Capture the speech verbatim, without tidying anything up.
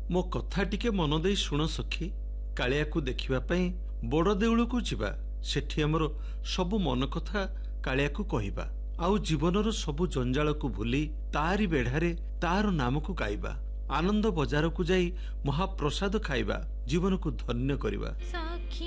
मो कथा टिके मन दे शुण सखी कालिया को देखिबा पई बड़ देउल को जिबा सेठी हमर सबु मन कथा कालिया को कहिबा आउ जीवनर सबु जंजाल को भूली तारी बेढ़ारे तार नाम को गाइबा आनंद बजार को जाई महाप्रसाद खाइबा जीवन को धन्य करिबा।